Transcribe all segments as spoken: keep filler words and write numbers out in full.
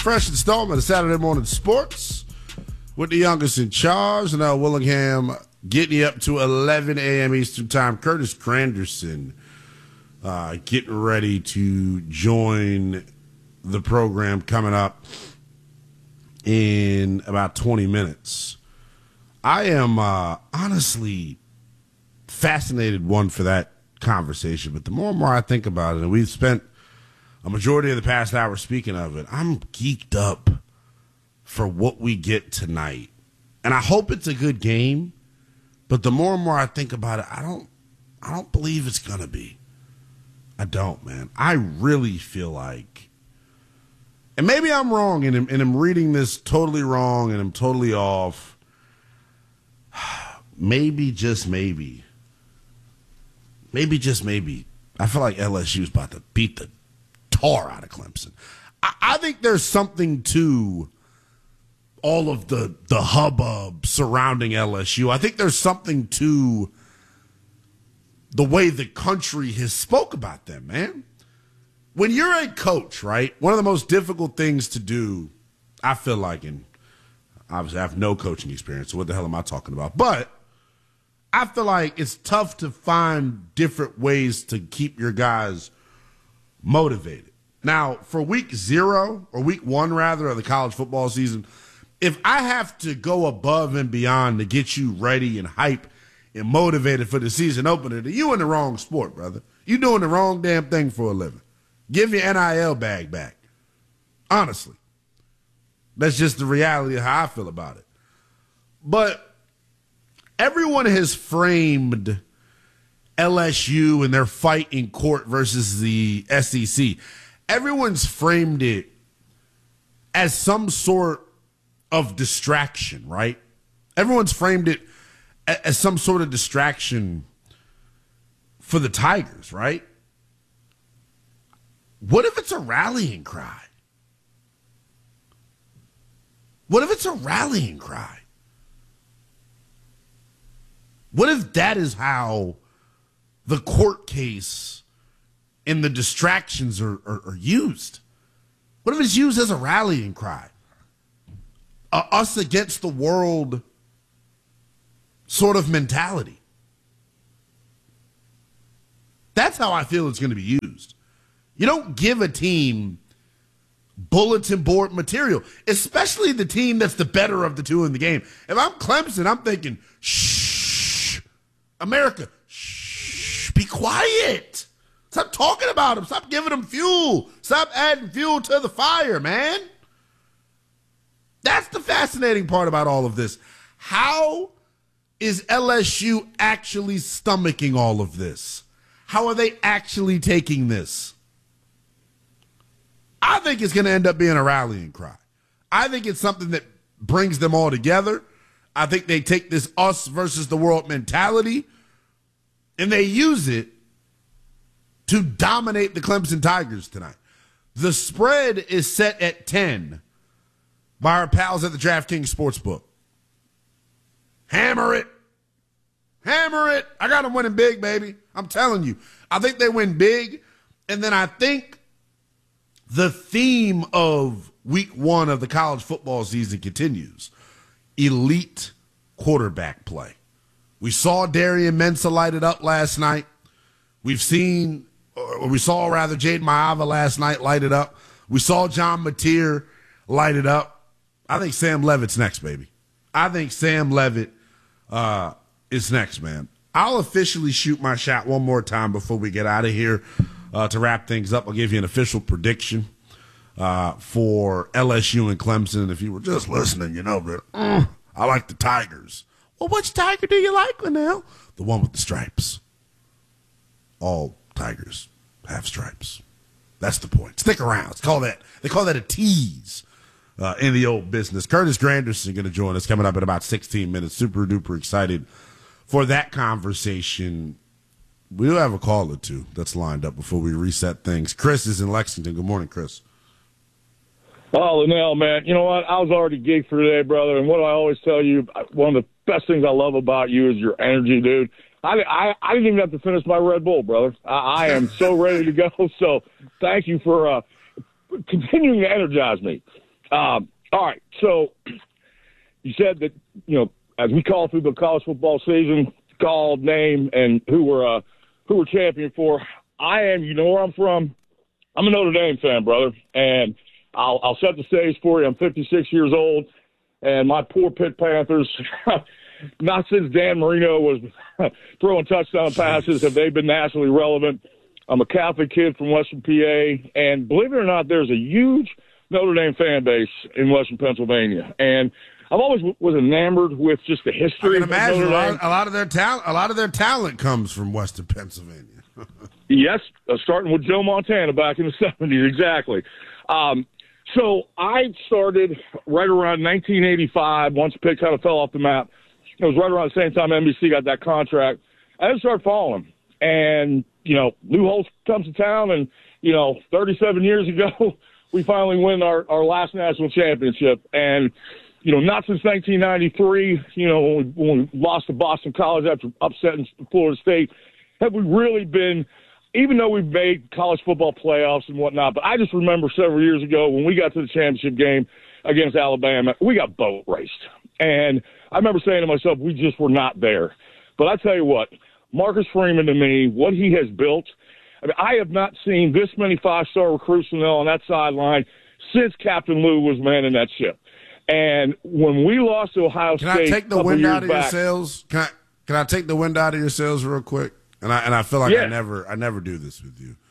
fresh installment of Saturday Morning Sports with the youngest in charge. Now Willingham getting you up to eleven a.m. Eastern Time. Curtis Granderson uh, getting ready to join the program coming up in about twenty minutes. I am uh, honestly fascinated, one, for that conversation, but the more and more I think about it, and we've spent a majority of the past hour speaking of it, I'm geeked up for what we get tonight. And I hope it's a good game, but the more and more I think about it, I don't I don't believe it's going to be. I don't, man. I really feel like, and maybe I'm wrong, and I'm, and I'm reading this totally wrong, and I'm totally off. Maybe, just maybe, maybe, just maybe, I feel like L S U is about to beat the tar out of Clemson. I, I think there's something to all of the, the hubbub surrounding L S U. I think there's something to the way the country has spoke about them, man. When you're a coach, right, one of the most difficult things to do, I feel like, and obviously I have no coaching experience, so what the hell am I talking about? But I feel like it's tough to find different ways to keep your guys motivated. Now, for week zero, or week one, rather, of the college football season, if I have to go above and beyond to get you ready and hype and motivated for the season opener, then you in the wrong sport, brother. You doing the wrong damn thing for a living. Give your N I L bag back. Honestly. That's just the reality of how I feel about it. But everyone has framed L S U and their fight in court versus the S E C. Everyone's framed it as some sort of distraction, right? Everyone's framed it as some sort of distraction for the Tigers, right? What if it's a rallying cry? What if it's a rallying cry? What if that is how the court case and the distractions are, are, are used? What if it's used as a rallying cry? A us against the world sort of mentality. That's how I feel it's going to be used. You don't give a team bulletin board material, especially the team that's the better of the two in the game. If I'm Clemson, I'm thinking, shh, America, shh, be quiet. Stop talking about them. Stop giving them fuel. Stop adding fuel to the fire, man. That's the fascinating part about all of this. How is L S U actually stomaching all of this? How are they actually taking this? I think it's going to end up being a rallying cry. I think it's something that brings them all together. I think they take this us versus the world mentality and they use it to dominate the Clemson Tigers tonight. The spread is set at ten by our pals at the DraftKings Sportsbook. Hammer it. Hammer it. I got them winning big, baby. I'm telling you. I think they win big. And then I think the theme of week one of the college football season continues. Elite quarterback play. We saw Darian Mensah light it up last night. We've seen, or we saw rather, Jaden Maava last night light it up. We saw John Mateer light it up. I think Sam Levitt's next, baby. I think Sam Levitt uh, is next, man. I'll officially shoot my shot one more time before we get out of here. Uh, to wrap things up, I'll give you an official prediction uh, for L S U and Clemson. If you were just listening, you know that mm, I like the Tigers. Well, which Tiger do you like, Linnell? The one with the stripes. All Tigers have stripes. That's the point. Stick around. It's called that. They call that a tease uh, in the old business. Curtis Granderson going to join us coming up in about sixteen minutes. Super duper excited for that conversation. We do have a call or two that's lined up before we reset things. Chris is in Lexington. Good morning, Chris. Oh, Linnell, man. You know what? I was already geeked for today, brother. And what do I always tell you? One of the best things I love about you is your energy, dude. I, I, I didn't even have to finish my Red Bull, brother. I, I am so ready to go. So thank you for uh, continuing to energize me. Um, all right. So you said that, you know, as we call through the college football season, called, name, and who we're, uh, who we're champion for. I am, you know where I'm from. I'm a Notre Dame fan, brother. And I'll, I'll set the stage for you. I'm fifty-six years old, and my poor Pitt Panthers, not since Dan Marino was throwing touchdown passes have they been nationally relevant. I'm a Catholic kid from Western P A, and believe it or not, there's a huge Notre Dame fan base in Western Pennsylvania. And I've always w- was enamored with just the history. I can of imagine Notre a lot, Dame. a lot of their talent. A lot of their talent comes from Western Pennsylvania. Yes, uh, starting with Joe Montana back in the seventies, exactly. Um, so I started right around nineteen eighty-five. Once Pitt kind of fell off the map, it was right around the same time N B C got that contract. I just started following him, and you know, Lou Holtz comes to town, and you know, thirty-seven years ago, we finally win our, our last national championship, and you know, not since nineteen ninety-three, you know, when we, when we lost to Boston College after upsetting Florida State, have we really been, even though we've made college football playoffs and whatnot, but I just remember several years ago when we got to the championship game against Alabama, we got boat raced. And I remember saying to myself, we just were not there. But I tell you what, Marcus Freeman to me, what he has built, I mean, I have not seen this many five-star recruits on that sideline since Captain Lou was manning that ship. And when we lost to Ohio Can State, I take the a couple wind years out of your back, sails? Can I can I take the wind out of your sails real quick? And I and I feel like Yeah. I never I never do this with you.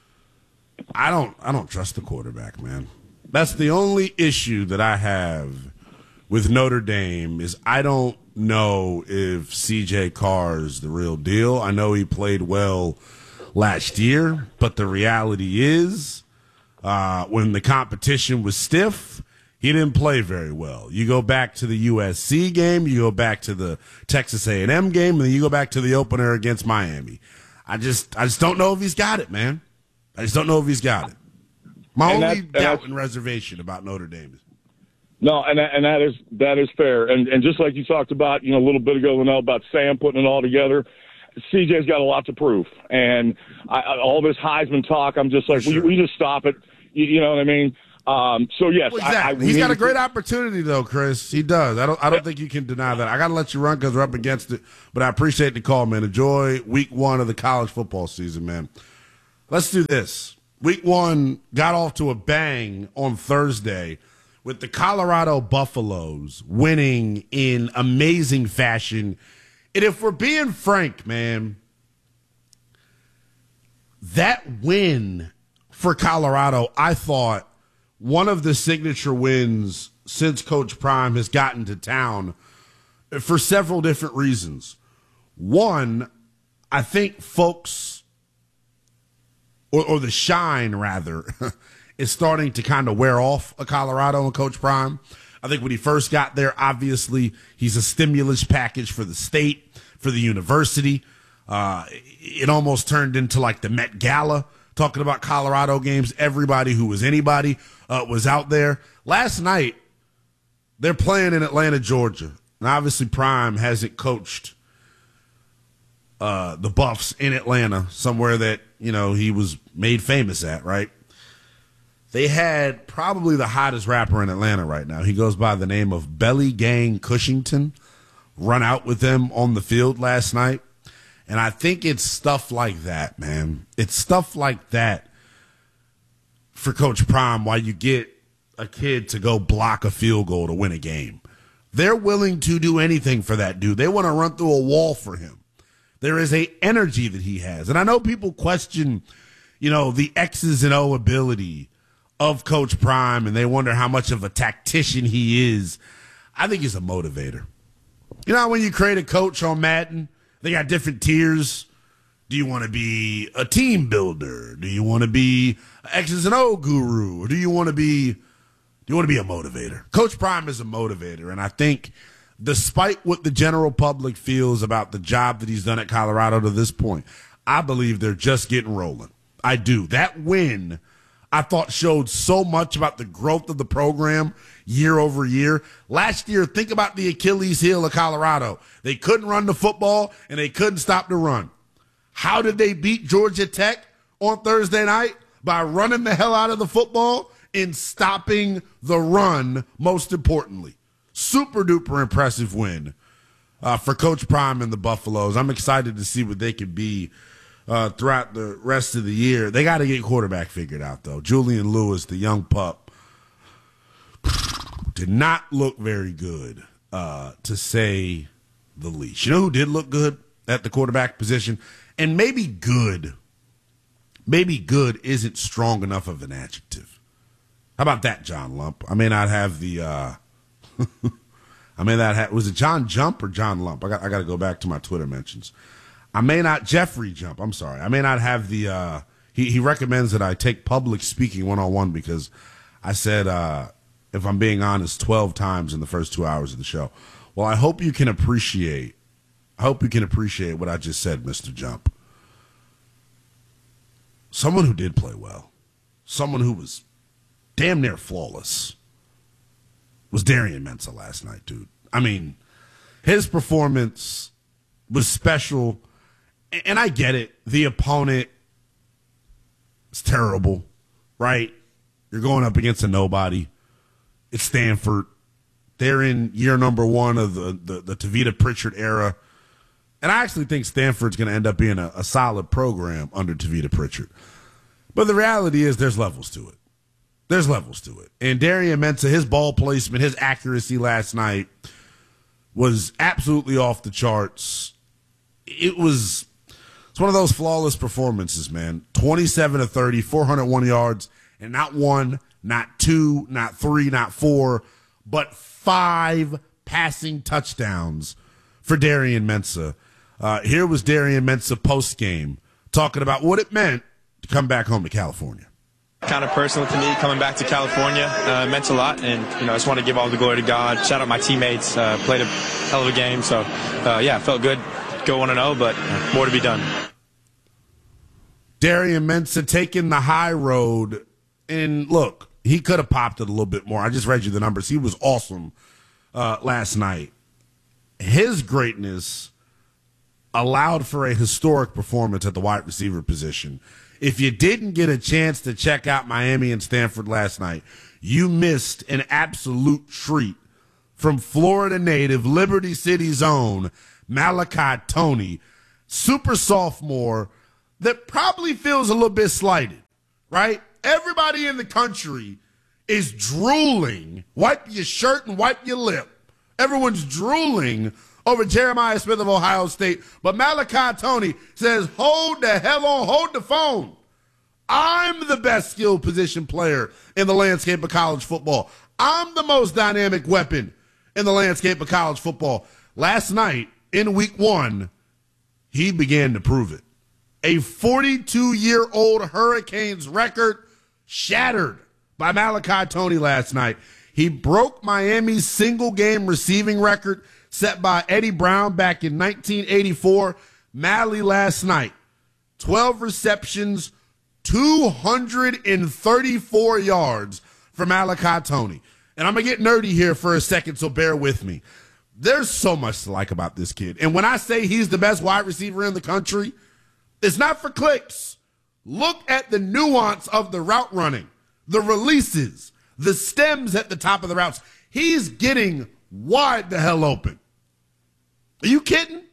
I don't I don't trust the quarterback, man. That's the only issue that I have with Notre Dame is I don't know if C J Carr's the real deal. I know he played well last year, but the reality is uh, when the competition was stiff, he didn't play very well. You go back to the U S C game, you go back to the Texas A and M game, and then you go back to the opener against Miami. I just I just don't know if he's got it, man. I just don't know if he's got it. My And only that- and doubt that's- and reservation about Notre Dame is No, and that, and that is that is fair. And and just like you talked about, you know, a little bit ago, Linnell, about Sam putting it all together, C J's got a lot to prove. And I, I, all this Heisman talk, I'm just like, Sure. we, we just stop it. You, you know what I mean? Um, so yes, Well, I, I, exactly. we He's need got a to- great opportunity, though, Chris. He does. I don't. I don't think you can deny that. I got to let you run because we're up against it. But I appreciate the call, man. Enjoy week one of the college football season, man. Let's do this. Week one got off to a bang on Thursday with the Colorado Buffaloes winning in amazing fashion. And if we're being frank, man, that win for Colorado, I thought, one of the signature wins since Coach Prime has gotten to town for several different reasons. One, I think folks, or, or the shine rather, is starting to kind of wear off a Colorado and Coach Prime. I think when he first got there, obviously he's a stimulus package for the state, for the university. Uh, it almost turned into like the Met Gala, talking about Colorado games. Everybody who was anybody uh, was out there. Last night, they're playing in Atlanta, Georgia. And obviously Prime hasn't coached uh, the Buffs in Atlanta, somewhere that, you know, he was made famous at, right? They had probably the hottest rapper in Atlanta right now. He goes by the name of Belly Gang Cushington, run out with them on the field last night. And I think it's stuff like that, man. It's stuff like that for Coach Prime, why you get a kid to go block a field goal to win a game. They're willing to do anything for that dude. They want to run through a wall for him. There is a energy that he has. And I know people question, you know, the X's and O ability of Coach Prime, and they wonder how much of a tactician he is. I think he's a motivator. You know, when you create a coach on Madden, they got different tiers. Do you want to be a team builder? Do you want to be an X's and O guru? Or do you want to be, do you want to be a motivator? Coach Prime is a motivator, and I think despite what the general public feels about the job that he's done at Colorado to this point, I believe they're just getting rolling. I do. That win, I thought, showed so much about the growth of the program year over year. Last year, think about the Achilles heel of Colorado. They couldn't run the football, and they couldn't stop the run. How did they beat Georgia Tech on Thursday night? By running the hell out of the football in stopping the run, most importantly. Super duper impressive win uh, for Coach Prime and the Buffaloes. I'm excited to see what they can be uh, throughout the rest of the year. They got to get quarterback figured out, though. Julian Lewis, the young pup, did not look very good, uh, to say the least. You know who did look good at the quarterback position? And maybe good, maybe good isn't strong enough of an adjective. How about that, John Lump? I may not have the, uh, I may not have, was it John Jump or John Lump? I got, I got to go back to my Twitter mentions. I may not, Jeffrey Jump, I'm sorry. I may not have the, uh, he, he recommends that I take public speaking one-on-one because I said, uh, if I'm being honest, twelve times in the first two hours of the show. Well, I hope you can appreciate, I hope you can appreciate what I just said, Mister Jump. Someone who did play well, someone who was damn near flawless, was Darian Mensah last night, dude. I mean, his performance was special, and I get it. The opponent is terrible, right? You're going up against a nobody. It's Stanford. They're in year number one of the, the, the Tavita Pritchard era. And I actually think Stanford's going to end up being a, a solid program under Tavita Pritchard. But the reality is there's levels to it. There's levels to it. And Darian Mensah, his ball placement, his accuracy last night was absolutely off the charts. It was it's one of those flawless performances, man. twenty-seven to thirty, four hundred one yards, and not one, not two, not three, not four, but five passing touchdowns for Darian Mensah. Uh, here was Darian Mensah post-game talking about what it meant to come back home to California. Kind of personal to me coming back to California. Uh, meant a lot, and you know I just want to give all the glory to God. Shout out my teammates. Uh, played a hell of a game, so uh, yeah, felt good. Go one and oh, but uh, more to be done. Darian Mensah taking the high road, and look, he could have popped it a little bit more. I just read you the numbers. He was awesome uh, last night. His greatness allowed for a historic performance at the wide receiver position. If you didn't get a chance to check out Miami and Stanford last night, you missed an absolute treat from Florida native, Liberty City's own Malachi Toney, super sophomore that probably feels a little bit slighted, right? Everybody in the country is drooling. Wipe your shirt and wipe your lip. Everyone's drooling over Jeremiah Smith of Ohio State. But Malachi Toney says, hold the hell on, hold the phone. I'm the best skilled position player in the landscape of college football. I'm the most dynamic weapon in the landscape of college football. Last night, in week one, he began to prove it. A forty-two-year-old Hurricanes record shattered by Malachi Toney last night. He broke Miami's single-game receiving record set by Eddie Brown back in nineteen eighty-four. Mally last night, twelve receptions, two hundred thirty-four yards for Malachi Toney. And I'm going to get nerdy here for a second, so bear with me. There's so much to like about this kid. And when I say he's the best wide receiver in the country, it's not for clicks. Look at the nuance of the route running, the releases, the stems at the top of the routes. He's getting wide the hell open. Are you kidding?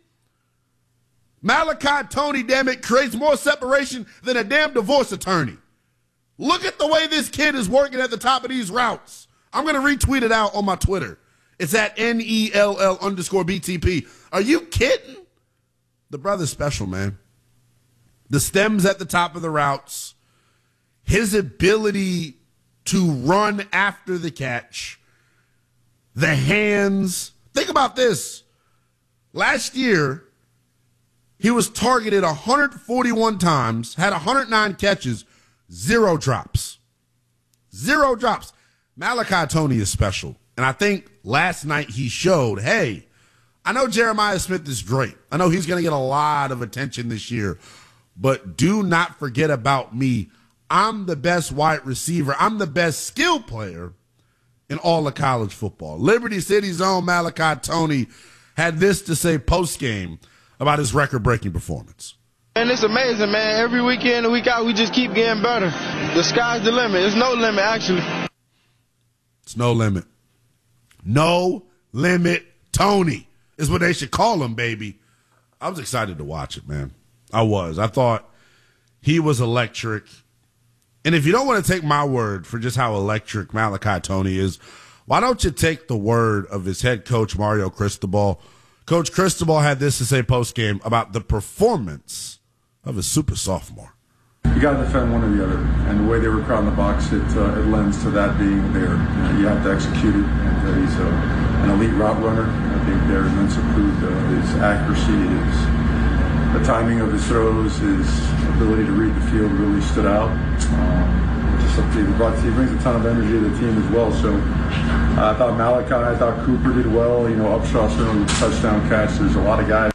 Malachi Toney, damn it, creates more separation than a damn divorce attorney. Look at the way this kid is working at the top of these routes. I'm going to retweet it out on my Twitter. It's at N E L L underscore B T P. Are you kidding? The brother's special, man. The stems at the top of the routes, his ability to run after the catch, the hands. Think about this. Last year, he was targeted one hundred forty-one times, had one hundred nine catches, zero drops. Zero drops. Malachi Toney is special. And I think last night he showed, hey, I know Jeremiah Smith is great. I know he's going to get a lot of attention this year. But do not forget about me. I'm the best wide receiver. I'm the best skill player in all of college football. Liberty City's own Malachi Toney had this to say post-game about his record-breaking performance. And it's amazing, man. Every weekend and week out, we just keep getting better. The sky's the limit. There's no limit, actually. It's no limit. No limit, Tony, is what they should call him, baby. I was excited to watch it, man. I was. I thought he was electric. And if you don't want to take my word for just how electric Malachi Tony is, why don't you take the word of his head coach, Mario Cristobal? Coach Cristobal had this to say post-game about the performance of his super sophomore. You got to defend one or the other, and the way they were crowding the box, it, uh, it lends to that being there. You know, you have to execute it, and uh, he's a, an elite route runner. I think there Mensah proved uh, his accuracy, his, the timing of his throws, his ability to read the field really stood out. Um, just up to, he, brought, he brings a ton of energy to the team as well. So uh, I thought Malachi, I thought Cooper did well. You know, Upshaw certainly with a touchdown catch. There's a lot of guys.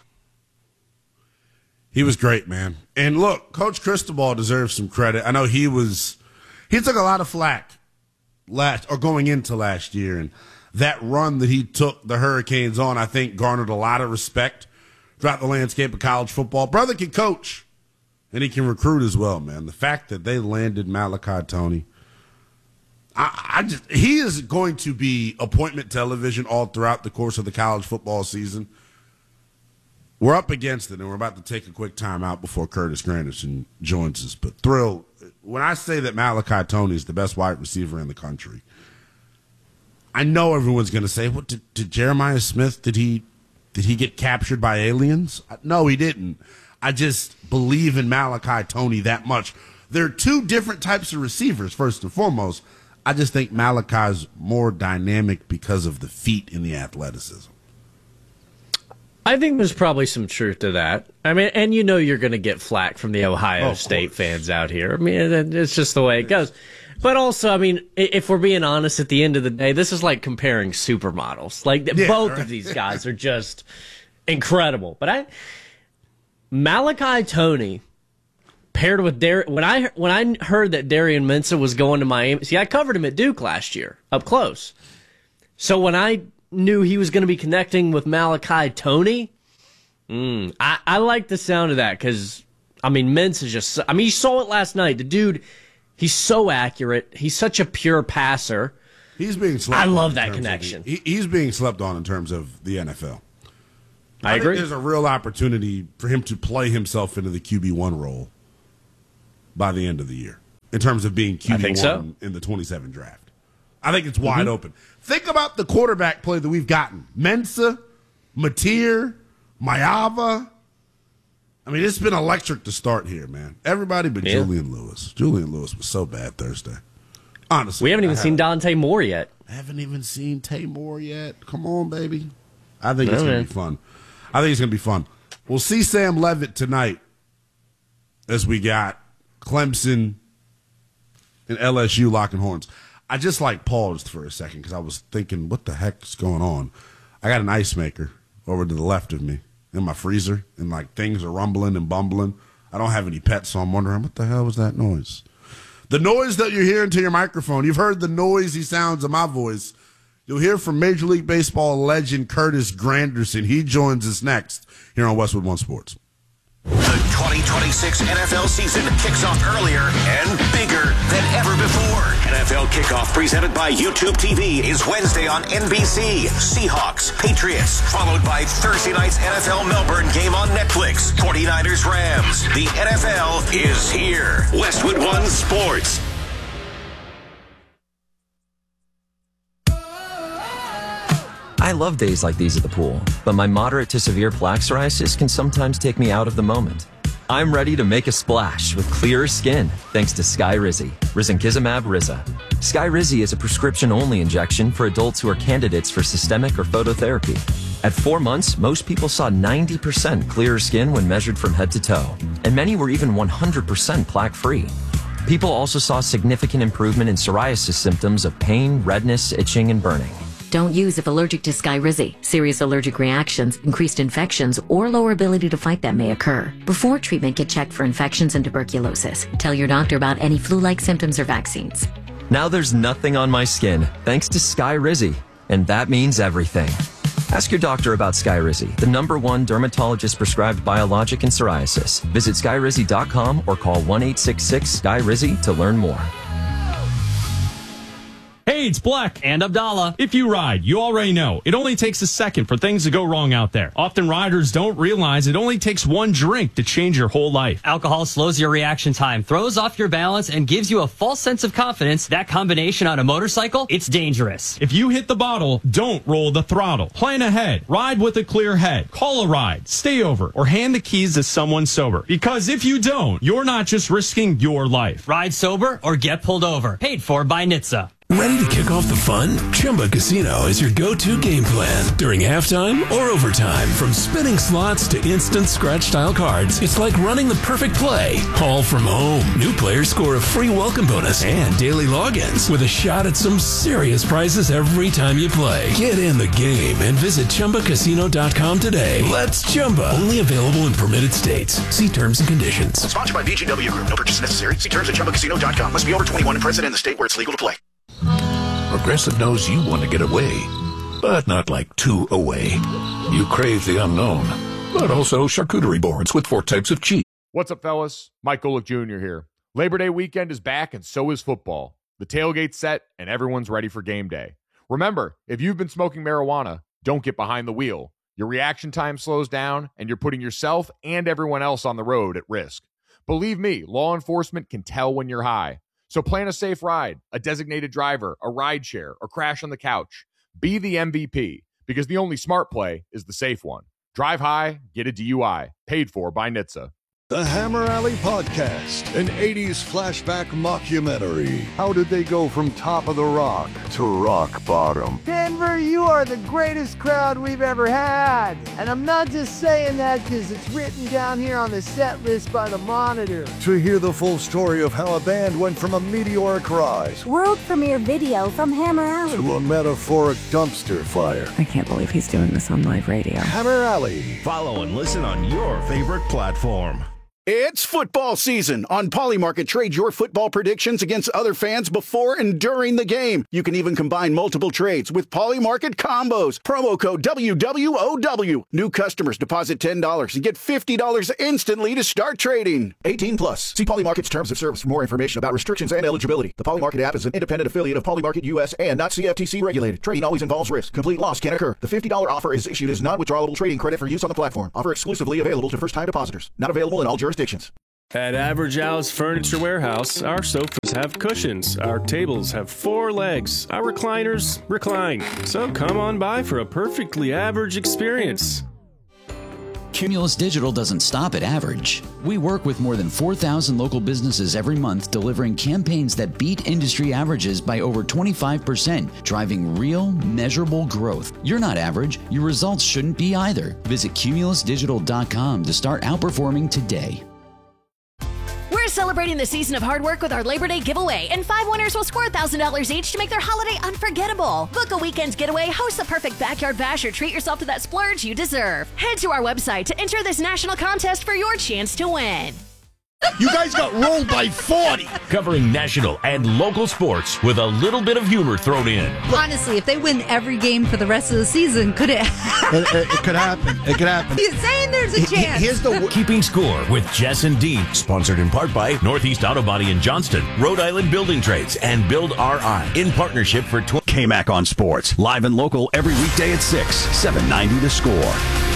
He was great, man. And look, Coach Cristobal deserves some credit. I know he was, he took a lot of flack last, or going into last year. And that run that he took the Hurricanes on, I think garnered a lot of respect throughout the landscape of college football. Brother can coach, and he can recruit as well, man. The fact that they landed Malachi Tony, I, I just, he is going to be appointment television all throughout the course of the college football season. We're up against it, and we're about to take a quick time out before Curtis Granderson joins us. But Thrill, when I say that Malachi Tony is the best wide receiver in the country, I know everyone's going to say, "What did, did Jeremiah Smith? Did he did he get captured by aliens?" No, he didn't. I just believe in Malachi Tony that much. There are two different types of receivers. First and foremost, I just think Malachi's more dynamic because of the feet and the athleticism. I think there's probably some truth to that. I mean, and you know you're going to get flack from the Ohio oh, State course. fans out here. I mean, it's just the way it goes. But also, I mean, if we're being honest, at the end of the day, this is like comparing supermodels. Like, yeah, both right. of these guys are just incredible. But I, Malachi Tony paired with Dar- when I when I heard that Darian Mensah was going to Miami, see, I covered him at Duke last year up close. So when I knew he was going to be connecting with Malachi Tony, mm, I, I like the sound of that because, I mean, Mensah just, I mean, you saw it last night. The dude, he's so accurate. He's such a pure passer. He's being slept I on love that connection. The, he, he's being slept on in terms of the N F L. I, I agree. Think there's a real opportunity for him to play himself into the Q B one role by the end of the year in terms of being Q B one so. in the twenty-seven draft. I think it's wide mm-hmm. open. Think about the quarterback play that we've gotten. Mensah, Mateer, Mayava. I mean, it's been electric to start here, man. Everybody but yeah. Julian Lewis. Julian Lewis was so bad Thursday. Honestly. We haven't even I seen Dante Moore yet. I haven't even seen Tay Moore yet. Come on, baby. I think no, it's going to be fun. I think it's going to be fun. We'll see Sam Levitt tonight as we got Clemson and L S U locking horns. I just like paused for a second because I was thinking, what the heck's going on? I got an ice maker over to the left of me in my freezer, and like things are rumbling and bumbling. I don't have any pets, so I'm wondering, what the hell was that noise? The noise that you're hearing to your microphone, you've heard the noisy sounds of my voice. You'll hear from Major League Baseball legend Curtis Granderson. He joins us next here on Westwood One Sports. The twenty twenty-six N F L season kicks off earlier and bigger than ever before. N F L Kickoff presented by YouTube T V is Wednesday on N B C. Seahawks, Patriots, followed by Thursday night's N F L Melbourne game on Netflix. forty-niners, Rams. The N F L is here. Westwood One Sports. I love days like these at the pool, but my moderate to severe plaque psoriasis can sometimes take me out of the moment. I'm ready to make a splash with clearer skin thanks to Skyrizi, Risankizumab Riza. Skyrizi is a prescription-only injection for adults who are candidates for systemic or phototherapy. At four months, most people saw ninety percent clearer skin when measured from head to toe, and many were even one hundred percent plaque-free. People also saw significant improvement in psoriasis symptoms of pain, redness, itching, and burning. Don't use if allergic to Skyrizi. Serious allergic reactions, increased infections, or lower ability to fight them may occur. Before treatment, get checked for infections and tuberculosis. Tell your doctor about any flu-like symptoms or vaccines. Now there's nothing on my skin, thanks to Skyrizi, and that means everything. Ask your doctor about Skyrizi, the number one dermatologist-prescribed biologic in psoriasis. Visit skyrizi dot com or call one eight six six sky rizi to learn more. Hey, it's Black and Abdallah. If you ride, you already know it only takes a second for things to go wrong out there. Often riders don't realize it only takes one drink to change your whole life. Alcohol slows your reaction time, throws off your balance, and gives you a false sense of confidence. That combination on a motorcycle, it's dangerous. If you hit the bottle, don't roll the throttle. Plan ahead. Ride with a clear head. Call a ride. Stay over. Or hand the keys to someone sober. Because if you don't, you're not just risking your life. Ride sober or get pulled over. Paid for by N H T S A. Ready to kick off the fun? Chumba Casino is your go-to game plan during halftime or overtime. From spinning slots to instant scratch-style cards, it's like running the perfect play, all from home. New players score a free welcome bonus and daily logins with a shot at some serious prizes every time you play. Get in the game and visit chumba casino dot com today. Let's Chumba. Only available in permitted states. See terms and conditions. Sponsored by V G W Group. No purchase necessary. See terms at chumba casino dot com. Must be over twenty-one and present in the state where it's legal to play. Progressive knows you want to get away, but not like too away. You crave the unknown, but also charcuterie boards with four types of cheese. What's up, fellas? Mike Golick Junior here. Labor Day weekend is back, and so is football. The tailgate's set, and everyone's ready for game day. Remember, if you've been smoking marijuana, don't get behind the wheel. Your reaction time slows down, and you're putting yourself and everyone else on the road at risk. Believe me, law enforcement can tell when you're high. So plan a safe ride, a designated driver, a ride share, or crash on the couch. Be the M V P, because the only smart play is the safe one. Drive high, get a D U I. Paid for by N H T S A. The Hammer Alley Podcast, an eighties flashback mockumentary. How did they go from top of the rock to rock bottom? Denver, you are the greatest crowd we've ever had. And I'm not just saying that because it's written down here on the set list by the Monitor. To hear the full story of how a band went from a meteoric rise, world premiere video from Hammer Alley, to a metaphoric dumpster fire. I can't believe he's doing this on live radio. Hammer Alley. Follow and listen on your favorite platform. It's football season. On Polymarket, trade your football predictions against other fans before and during the game. You can even combine multiple trades with Polymarket combos. Promo code W W O W. New customers deposit ten dollars and get fifty dollars instantly to start trading. eighteen plus. See Polymarket's terms of service for more information about restrictions and eligibility. The Polymarket app is an independent affiliate of Polymarket U S and not C F T C regulated. Trading always involves risk. Complete loss can occur. The fifty dollars offer is issued as non-withdrawable trading credit for use on the platform. Offer exclusively available to first-time depositors. Not available in all jurisdictions. At Average Al's Furniture Warehouse, our sofas have cushions, our tables have four legs, our recliners recline. So come on by for a perfectly average experience. Cumulus Digital doesn't stop at average. We work with more than four thousand local businesses every month, delivering campaigns that beat industry averages by over twenty-five percent, driving real, measurable growth. You're not average. Your results shouldn't be either. Visit cumulus digital dot com to start outperforming today. We're celebrating the season of hard work with our Labor Day giveaway, and five winners will score one thousand dollars each to make their holiday unforgettable. Book a weekend getaway, host the perfect backyard bash, or treat yourself to that splurge you deserve. Head to our website to enter this national contest for your chance to win. You guys got rolled by forty. Covering national and local sports with a little bit of humor thrown in. Honestly, if they win every game for the rest of the season, could it happen? It, it, it could happen. It could happen. He's saying there's a chance. Here's the Keeping Score with Jess and Dean. Sponsored in part by Northeast Auto Body in Johnston, Rhode Island Building Trades, and Build R I. In partnership for tw- K-Mac on Sports. Live and local every weekday at six. seven ninety The Score.